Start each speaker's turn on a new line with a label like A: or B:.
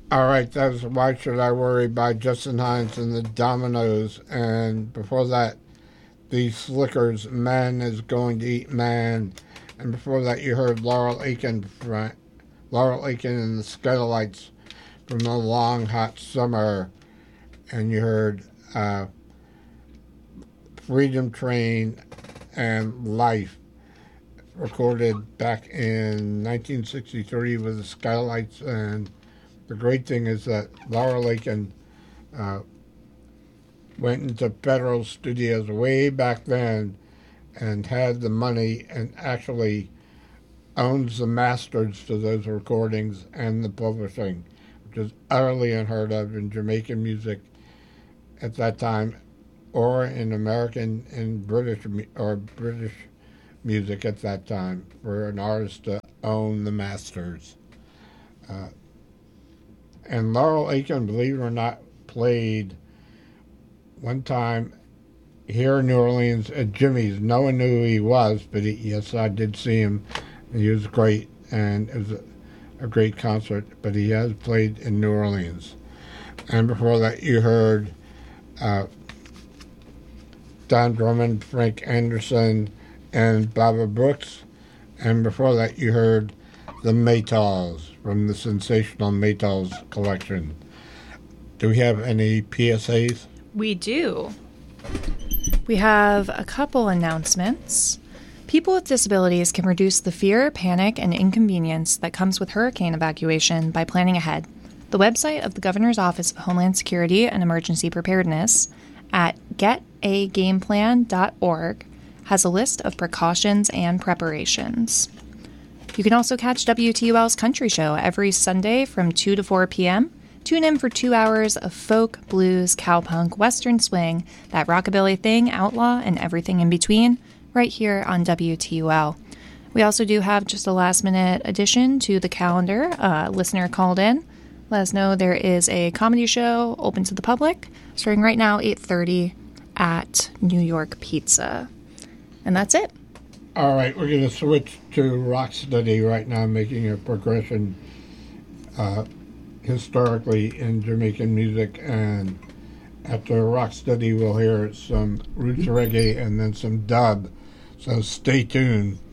A: All right, that was Why Should I Worry by Justin Hines and the Dominoes. And before that, the Slickers, Man is Going to Eat Man. And before that, you heard Laurel Aiken and the Skylights from The Long Hot Summer. And you heard Freedom Train and Life, recorded back in 1963 with the Skylights. And the great thing is that Laurel Aiken went into Federal Studios way back then and had the money and actually owns the masters to those recordings and the publishing, which is utterly unheard of in Jamaican music at that time, or in American and British music at that time, for an artist to own the masters. And Laurel Aiken, believe it or not, played one time here in New Orleans at Jimmy's. No one knew who he was, but yes, I did see him. He was great, and it was a great concert, but he has played in New Orleans. And before that, you heard Don Drummond, Frank Anderson, and Baba Brooks. And before that, you heard the Maytals from the Sensational Maytals collection. Do we have any PSAs?
B: We do. We have a couple announcements. People with disabilities can reduce the fear, panic, and inconvenience that comes with hurricane evacuation by planning ahead. The website of the Governor's Office of Homeland Security and Emergency Preparedness at getagameplan.org has a list of precautions and preparations. You can also catch WTUL's Country Show every Sunday from 2 to 4 p.m. Tune in for 2 hours of folk, blues, cowpunk, western swing, that rockabilly thing, outlaw, and everything in between, right here on WTUL. We also do have just a last-minute addition to the calendar. A listener called in. Let us know there is a comedy show open to the public, starting right now, 8:30 at New York Pizza. And that's it.
A: All right, we're going to switch to Rocksteady right now, making a progression historically in Jamaican music. And after Rocksteady, we'll hear some roots reggae and then some dub. So stay tuned.